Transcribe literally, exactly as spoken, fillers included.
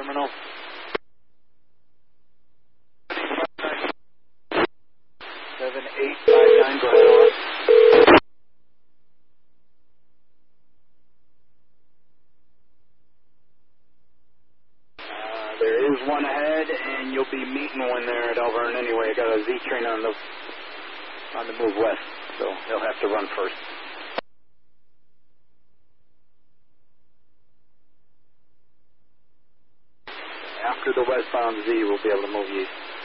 terminal. seven eight five nine, go ahead, over. Uh, there is one ahead, and you'll be meeting one there at Elvern anyway. I got a Z train on the on the move west, so they'll have to run first. After the westbound Z, we'll be able to move you east.